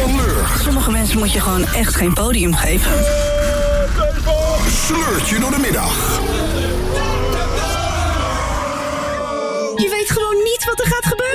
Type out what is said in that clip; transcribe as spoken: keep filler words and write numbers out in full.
Sleur. Sommige mensen moet je gewoon echt geen podium geven. Sleurt je door de middag. Je weet gewoon niet wat er gaat gebeuren.